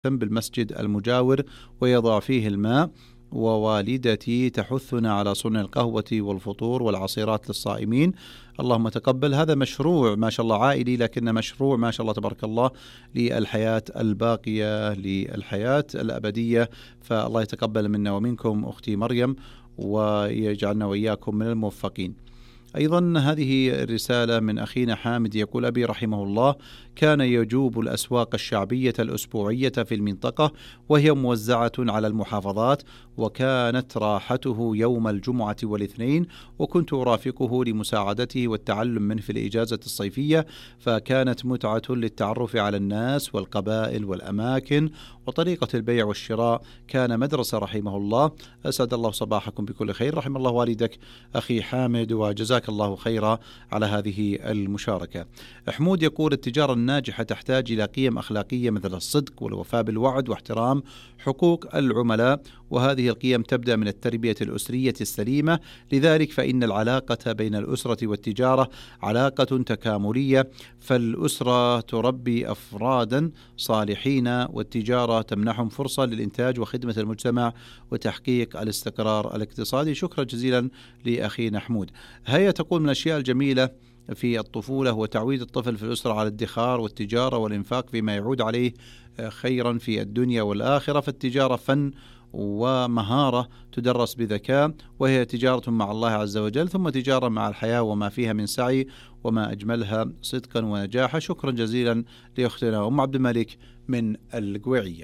بالمسجد المجاور ويضع فيه الماء، ووالدتي تحثنا على صنع القهوة والفطور والعصيرات للصائمين. اللهم تقبل. هذا مشروع ما شاء الله عائلي، لكن مشروع ما شاء الله تبارك الله للحياة الباقية، للحياة الأبدية. فالله يتقبل منا ومنكم أختي مريم، ويجعلنا وإياكم من الموفقين. أيضا هذه الرسالة من أخينا حامد يقول: أبي رحمه الله كان يجوب الأسواق الشعبية الأسبوعية في المنطقة، وهي موزعة على المحافظات، وكانت راحته يوم الجمعة والاثنين، وكنت أرافقه لمساعدته والتعلم منه في الإجازة الصيفية، فكانت متعة للتعرف على الناس والقبائل والأماكن وطريقة البيع والشراء. كان مدرسة رحمه الله. أسعد الله صباحكم بكل خير. رحم الله والدك أخي حامد، وجزاك الله خيرا على هذه المشاركة. حمود يقول: التجارة الناجحة تحتاج إلى قيم أخلاقية مثل الصدق والوفاء بالوعد واحترام حقوق العملاء، وهذه القيم تبدأ من التربية الأسرية السليمة. لذلك فإن العلاقة بين الأسرة والتجارة علاقة تكاملية، فالأسرة تربي أفرادا صالحين، والتجارة تمنحهم فرصة للإنتاج وخدمة المجتمع وتحقيق الاستقرار الاقتصادي. شكرا جزيلا لأخينا حمود. هيا تقول: من الأشياء الجميلة في الطفولة هو تعويد الطفل في الأسرة على الادخار والتجارة والإنفاق فيما يعود عليه خيرا في الدنيا والآخرة. فالتجارة فن ومهارة تدرس بذكاء، وهي تجارة مع الله عز وجل، ثم تجارة مع الحياة وما فيها من سعي، وما أجملها صدقا ونجاحا. شكرا جزيلا لأختنا أم عبد الملك من القويعية.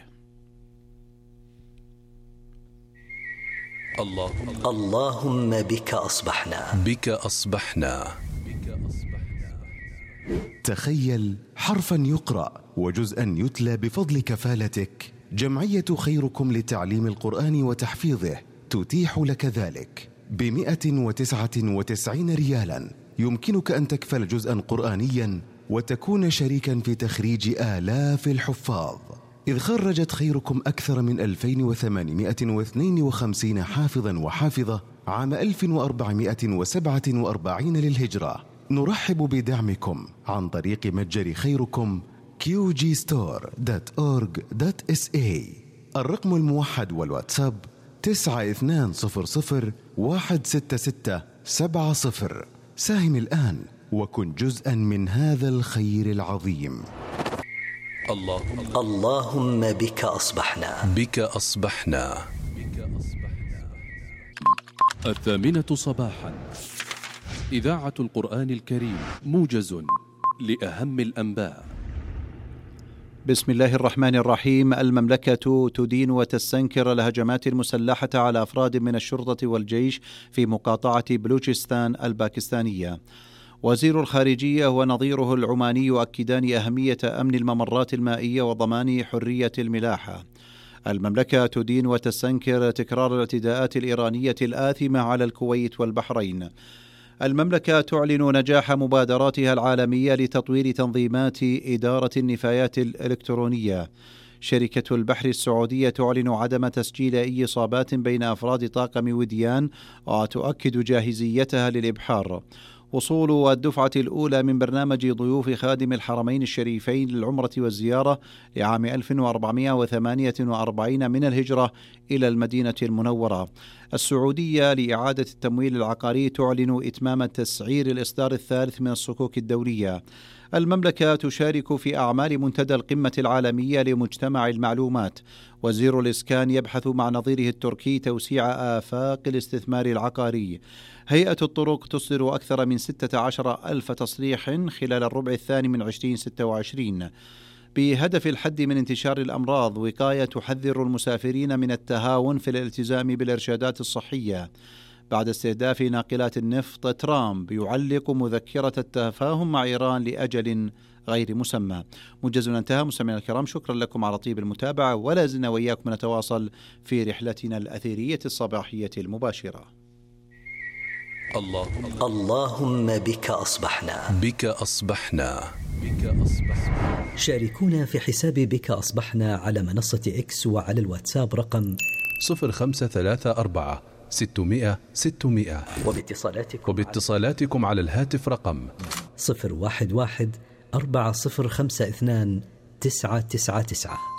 اللهم بك أصبحنا. بك أصبحنا. تخيل حرفا يقرأ وجزءا يتلى بفضل كفالتك. جمعية خيركم لتعليم القرآن وتحفيظه تتيح لك ذلك ب199 ريالا. يمكنك أن تكفل جزءا قرآنيا وتكون شريكا في تخريج آلاف الحفاظ، إذ خرجت خيركم أكثر من 2852 حافظا وحافظة عام 1447 للهجرة. نرحب بدعمكم عن طريق متجر خيركم qgstore.org.sa. الرقم الموحد والواتساب 9200166770. ساهم الآن وكن جزءا من هذا الخير العظيم. اللهم بك أصبحنا. بك أصبحنا. 8:00 صباحا، إذاعة القرآن الكريم، موجز لأهم الأنباء. بسم الله الرحمن الرحيم. المملكة تدين وتستنكر الهجمات المسلحة على أفراد من الشرطة والجيش في مقاطعة بلوچستان الباكستانية. وزير الخارجية ونظيره العماني يؤكدان أهمية أمن الممرات المائية وضمان حرية الملاحة. المملكة تدين وتستنكر تكرار الاعتداءات الإيرانية الآثمة على الكويت والبحرين. المملكة تعلن نجاح مبادراتها العالمية لتطوير تنظيمات إدارة النفايات الإلكترونية. شركة البحر السعودية تعلن عدم تسجيل أي إصابات بين أفراد طاقم وديان، وتؤكد جاهزيتها للإبحار. وصول الدفعة الأولى من برنامج ضيوف خادم الحرمين الشريفين للعمرة والزيارة لعام 1448 من الهجرة إلى المدينة المنورة. السعودية لإعادة التمويل العقاري تعلن إتمام تسعير الإصدار الثالث من الصكوك الدولية. المملكة تشارك في أعمال منتدى القمة العالمية لمجتمع المعلومات. وزير الإسكان يبحث مع نظيره التركي توسيع آفاق الاستثمار العقاري. هيئة الطرق تصدر أكثر من 16,000 تصريح خلال الربع الثاني من 2026 بهدف الحد من انتشار الأمراض. وقاية تحذر المسافرين من التهاون في الالتزام بالإرشادات الصحية. بعد استهداف ناقلات النفط، ترامب يعلق مذكرة التفاهم مع إيران لأجل غير مسمى. موجزنا انتهى. مستمعينا الكرام، شكرا لكم على طيب المتابعة، ولا زلنا وإياكم نتواصل في رحلتنا الأثيرية الصباحية المباشرة. اللهم بك أصبحنا. بك أصبحنا. شاركونا في حساب بك أصبحنا على منصة إكس وعلى الواتساب رقم 0534 600 600، وباتصالاتكم على الهاتف رقم 011 4052 999.